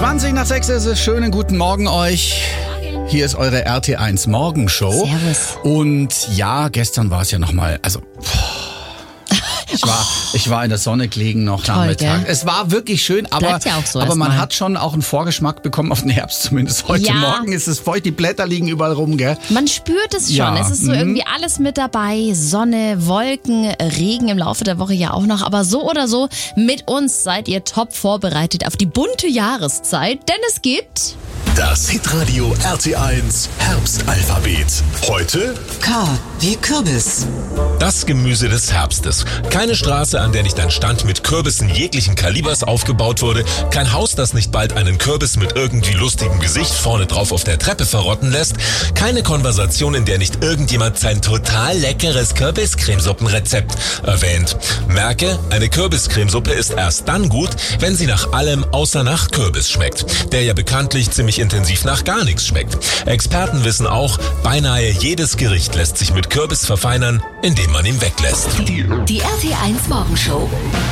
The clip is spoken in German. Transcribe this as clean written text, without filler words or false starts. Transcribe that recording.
20 nach 6 ist es. Schönen guten Morgen euch. Hier ist eure RT1 Morgenshow. Servus. Und ja, gestern war es ja nochmal, ich war in der Sonne gelegen noch Toll, Nachmittag. gell? Es war wirklich schön, aber ja auch so man erstmal. hat schon auch einen Vorgeschmack bekommen auf den Herbst zumindest. Heute Ja. Morgen ist es feucht, die Blätter liegen überall rum, gell? Man spürt es schon. Ja. Es ist so irgendwie alles mit dabei. Sonne, Wolken, Regen im Laufe der Woche ja auch noch. Aber so oder so, mit uns seid ihr top vorbereitet auf die bunte Jahreszeit. Denn es gibt... Das Hitradio RT1 Herbstalphabet. Heute K wie Kürbis. Das Gemüse des Herbstes. Keine Straße, an der nicht ein Stand mit Kürbissen jeglichen Kalibers aufgebaut wurde. Kein Haus, das nicht bald einen Kürbis mit irgendwie lustigem Gesicht vorne drauf auf der Treppe verrotten lässt. Keine Konversation, in der nicht irgendjemand sein total leckeres Kürbiscremesuppenrezept erwähnt. Merke, eine Kürbiscremesuppe ist erst dann gut, wenn sie nach allem außer nach Kürbis schmeckt. Der ja bekanntlich ziemlich intensiv nach gar nichts schmeckt. Experten wissen auch, beinahe jedes Gericht lässt sich mit Kürbis verfeinern, indem man ihn weglässt. Die RT1 Morgenshow.